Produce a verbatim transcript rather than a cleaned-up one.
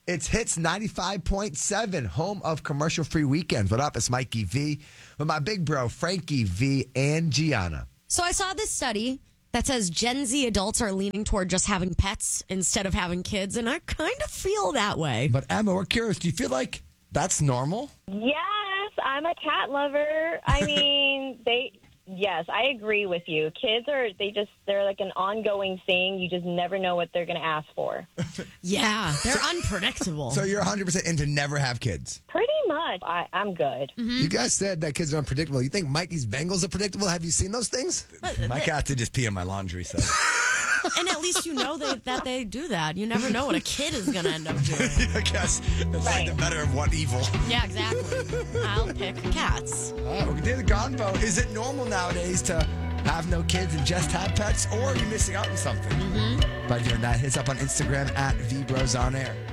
It's Hits ninety-five point seven, home of commercial-free weekends. What up? It's Mikey V with my big bro, Frankie V and Gianna. So I saw this study that says Gen Z adults are leaning toward just having pets instead of having kids, and I kind of feel that way. But Emma, we're curious. Do you feel like that's normal? Yes, I'm a cat lover. I mean, they... Yes, I agree with you. Kids are, they just, they're like an ongoing thing. You just never know what they're going to ask for. Yeah, they're unpredictable. So you're one hundred percent into never have kids? Pretty much. I, I'm good. Mm-hmm. You guys said that kids are unpredictable. You think Mikey's Bengals are predictable? Have you seen those things? My cat did just pee in my laundry, so. And at least you know they, that they do that. You never know what a kid is going to end up doing. I guess it's Right. like the better of one evil. Yeah, exactly. I'll pick cats. Oh, we did a convo. Is it normal nowadays to have no kids and just have pets, or are you missing out on something? Mm-hmm. By doing that, hit us up on Instagram at V Bros On Air.